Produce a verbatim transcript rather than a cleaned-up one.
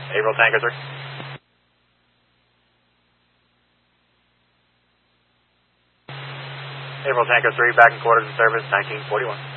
April Tango three. April Tango three, back in quarters and service, nineteen forty-one.